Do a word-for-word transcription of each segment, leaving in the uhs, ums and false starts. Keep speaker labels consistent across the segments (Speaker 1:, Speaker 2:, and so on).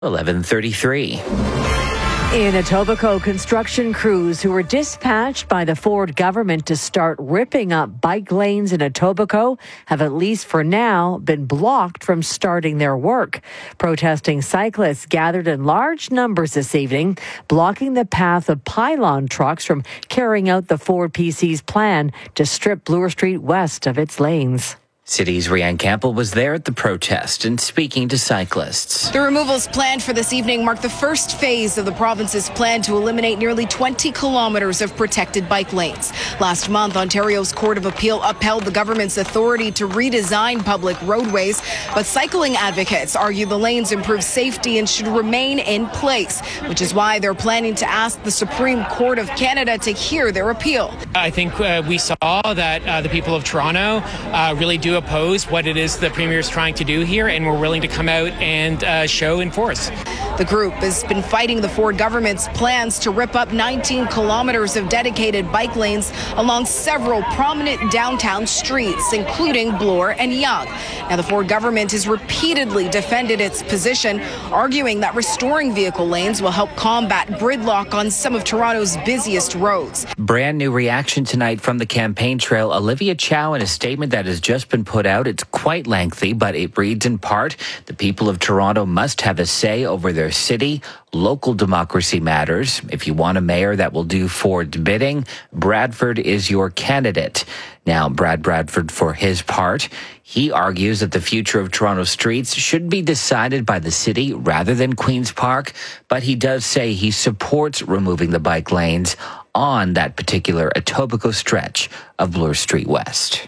Speaker 1: eleven thirty-three.
Speaker 2: In Etobicoke, construction crews who were dispatched by the Ford government to start ripping up bike lanes in Etobicoke have, at least for now, been blocked from starting their work. Protesting cyclists gathered in large numbers this evening, blocking the path of pylon trucks from carrying out the Ford P C's plan to strip Bloor Street west of its lanes.
Speaker 1: City's Rianne Campbell was there at the protest and speaking to cyclists.
Speaker 3: The removals planned for this evening mark the first phase of the province's plan to eliminate nearly twenty kilometres of protected bike lanes. Last month, Ontario's Court of Appeal upheld the government's authority to redesign public roadways, but cycling advocates argue the lanes improve safety and should remain in place, which is why they're planning to ask the Supreme Court of Canada to hear their appeal.
Speaker 4: I think uh, we saw that uh, the people of Toronto uh, really do oppose what it is the Premier is trying to do here, and we're willing to come out and uh, show and force.
Speaker 3: The group has been fighting the Ford government's plans to rip up nineteen kilometres of dedicated bike lanes along several prominent downtown streets, including Bloor and Yonge. Now, the Ford government has repeatedly defended its position, arguing that restoring vehicle lanes will help combat gridlock on some of Toronto's busiest roads.
Speaker 1: Brand new reaction tonight from the campaign trail. Olivia Chow, in a statement that has just been put out. It's quite lengthy, but it reads in part, the people of Toronto must have a say over their city. Local democracy matters. If you want a mayor that will do Ford's bidding, Bradford is your candidate. Now, Brad Bradford, for his part, he argues that the future of Toronto streets should be decided by the city rather than Queen's Park, but he does say he supports removing the bike lanes on that particular Etobicoke stretch of Bloor Street West.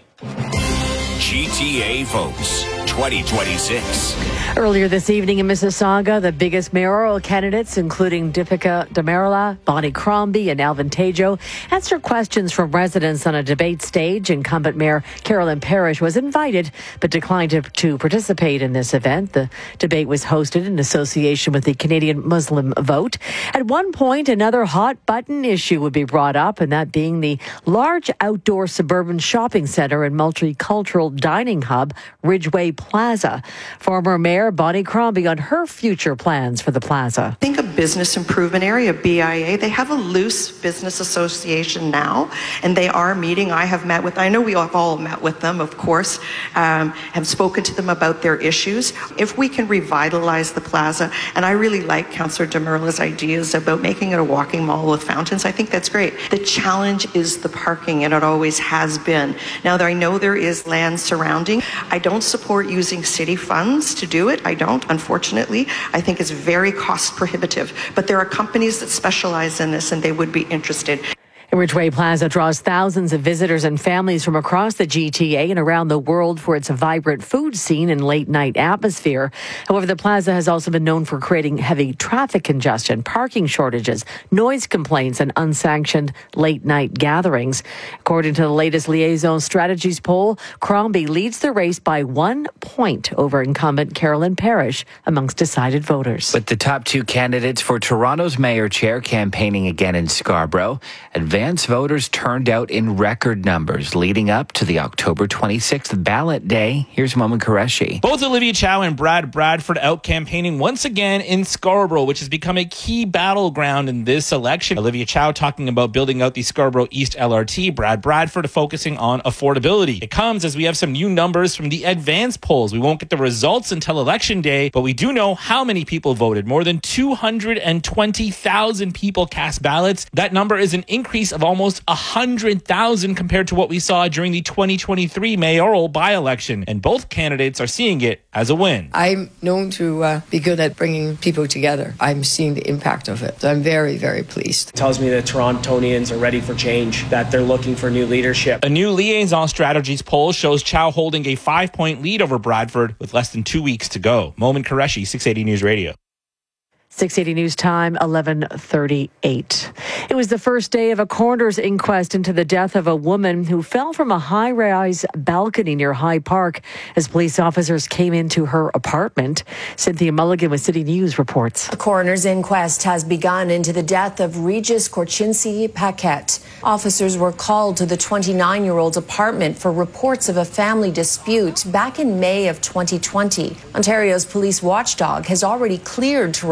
Speaker 5: G T A votes twenty twenty-six.
Speaker 2: Earlier this evening in Mississauga, the biggest mayoral candidates, including Deepika Damerla, Bonnie Crombie, and Alvin Tejo, answered questions from residents on a debate stage. Incumbent Mayor Carolyn Parrish was invited but declined to, to participate in this event. The debate was hosted in association with the Canadian Muslim Vote. At one point, another hot-button issue would be brought up, and that being the large outdoor suburban shopping centre and multicultural dining hub, Ridgeway Plaza. Former Mayor Bonnie Crombie on her future plans for the plaza.
Speaker 6: I think a business improvement area, B I A, they have a loose business association now, and they are meeting. I have met with, I know we have all met with them, of course, um, have spoken to them about their issues. If we can revitalize the plaza, and I really like Councillor Damerla's ideas about making it a walking mall with fountains, I think that's great. The challenge is the parking, and it always has been. Now, I know there is land surrounding. I don't support using city funds to do it. I don't, unfortunately. I think it's very cost prohibitive. But there are companies that specialize in this, and they would be interested.
Speaker 2: Ridgeway Plaza draws thousands of visitors and families from across the G T A and around the world for its vibrant food scene and late-night atmosphere. However, the plaza has also been known for creating heavy traffic congestion, parking shortages, noise complaints, and unsanctioned late-night gatherings. According to the latest Liaison Strategies poll, Crombie leads the race by one point over incumbent Carolyn Parrish amongst decided voters.
Speaker 1: With the top two candidates for Toronto's mayor chair campaigning again in Scarborough, advanced voters turned out in record numbers leading up to the October twenty-sixth ballot day. Here's Momin Qureshi.
Speaker 7: Both Olivia Chow and Brad Bradford out campaigning once again in Scarborough, which has become a key battleground in this election. Olivia Chow talking about building out the Scarborough East L R T. Brad Bradford focusing on affordability. It comes as we have some new numbers from the advance polls. We won't get the results until election day, but we do know how many people voted. More than two hundred twenty thousand people cast ballots. That number is an increase of almost one hundred thousand compared to what we saw during the twenty twenty-three mayoral by-election. And both candidates are seeing it as a win.
Speaker 8: I'm known to uh, be good at bringing people together. I'm seeing the impact of it. So I'm very, very pleased.
Speaker 9: It tells me that Torontonians are ready for change, that they're looking for new leadership.
Speaker 7: A new Liaison Strategies poll shows Chow holding a five-point lead over Bradford with less than two weeks to go. Momin Qureshi, six eighty News Radio.
Speaker 2: six eighty News Time, eleven thirty-eight. It was the first day of a coroner's inquest into the death of a woman who fell from a high-rise balcony near Hyde Park as police officers came into her apartment. Cynthia Mulligan with City News reports.
Speaker 10: The coroner's inquest has begun into the death of Regis Korchinski Paquette. Officers were called to the twenty-nine-year-old's apartment for reports of a family dispute back in May of twenty twenty. Ontario's police watchdog has already cleared Toronto